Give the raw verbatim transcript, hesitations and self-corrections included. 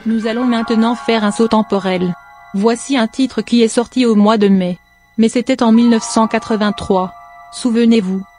Nous allons maintenant faire un saut temporel. Voici un titre qui est sorti au mois de mai. Mais c'était en mille neuf cent quatre-vingt-trois. Souvenez-vous.